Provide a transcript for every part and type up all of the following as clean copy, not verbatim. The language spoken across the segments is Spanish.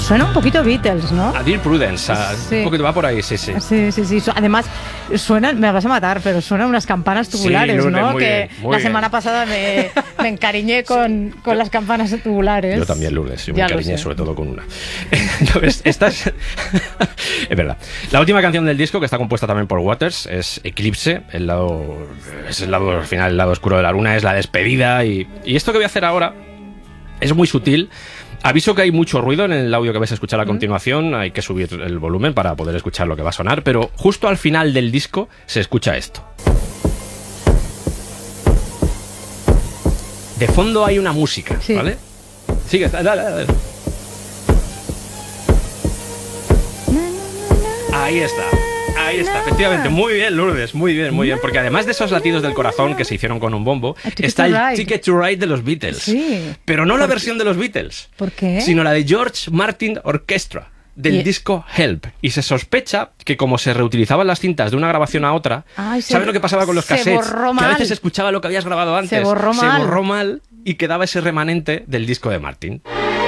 Suena un poquito Beatles, ¿no? A Dear Prudence, Sí. un poquito va por ahí, sí. Sí. Además, suenan, me vas a matar, pero suenan unas campanas tubulares, Lourdes, ¿no? muy Que bien, muy la bien. semana pasada me encariñé con las campanas tubulares. Yo también, Lourdes, yo me Ya lo encariñé sé. sobre todo con una. Entonces, esta es... es verdad. La última canción del disco, que está compuesta también por Waters, es Eclipse, es el lado al final, el lado oscuro de la luna, es la despedida, y esto que voy a hacer ahora es muy sutil. Aviso que hay mucho ruido en el audio que vais a escuchar a continuación, hay que subir el volumen para poder escuchar lo que va a sonar, pero justo al final del disco se escucha esto. De fondo hay una música, Sí. ¿vale? Sigue, dale. Ahí está, efectivamente. Muy bien, Lourdes, muy bien. Porque además de esos latidos del corazón que se hicieron con un bombo, está el Ticket to Ride de los Beatles. Sí. Pero no la versión de los Beatles. ¿Por qué? Sino la de George Martin Orchestra, del disco Help. Y se sospecha que como se reutilizaban las cintas de una grabación a otra, Ay, ¿sabes lo que pasaba con los se cassettes? borró Que a mal. veces se escuchaba lo que habías grabado antes. Se borró mal. Y quedaba ese remanente del disco de Martin.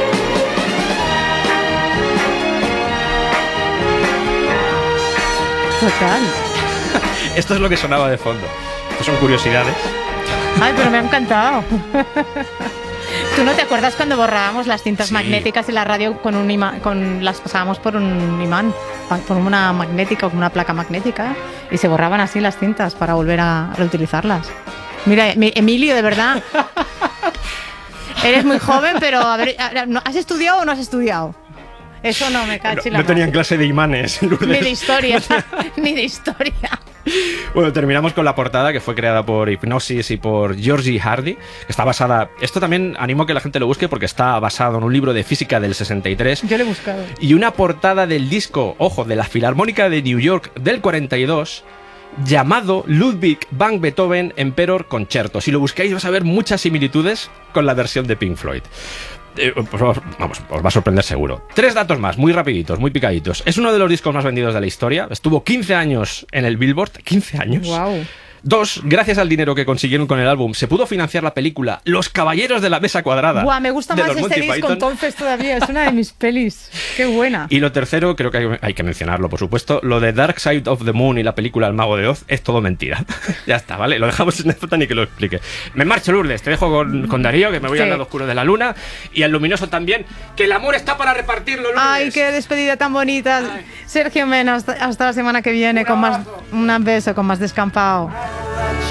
Total. Esto es lo que sonaba de fondo. Estas son curiosidades. Ay, pero me ha encantado. ¿Tú no te acuerdas cuando borrábamos las cintas Sí. magnéticas en la radio con un imán, las pasábamos por un imán, por una magnética o con una placa magnética, y se borraban así las cintas para volver a reutilizarlas? Mira, Emilio, de verdad. Eres muy joven, pero a ver, ¿has estudiado o no has estudiado? Eso no me cacho. No tenían clase de imanes, Lourdes. Ni de historia, ni de historia. Bueno, terminamos con la portada, que fue creada por Hipnosis y por Georgie Hardy, que está basada... Esto también animo a que la gente lo busque porque está basado en un libro de física del 63. Yo lo he buscado. Y una portada del disco, ojo, de la Filarmónica de New York del 42, llamado Ludwig van Beethoven Emperor Concerto. Si lo buscáis vas a ver muchas similitudes con la versión de Pink Floyd. Pues vamos, os va a sorprender seguro. 3 datos más, muy rapiditos, muy picaditos. Es uno de los discos más vendidos de la historia. Estuvo 15 años en el Billboard. 15 años. Wow. 2, gracias al dinero que consiguieron con el álbum, se pudo financiar la película Los Caballeros de la Mesa Cuadrada. Buah, me gusta de más los este Monty disco Python. entonces todavía. Es una de mis pelis. Qué buena. Y lo tercero, creo que hay que mencionarlo, por supuesto, lo de Dark Side of the Moon y la película El Mago de Oz es todo mentira. Ya está, ¿vale? Lo dejamos en nota ni que lo explique. Me marcho, Lourdes, te dejo con Darío, que me voy Sí. al lado oscuro de la luna, y al luminoso también, que el amor está para repartirlo, Lourdes. Ay, qué despedida tan bonita. Ay. Sergio Mena, hasta la semana que viene con más. Un beso, con más descampado.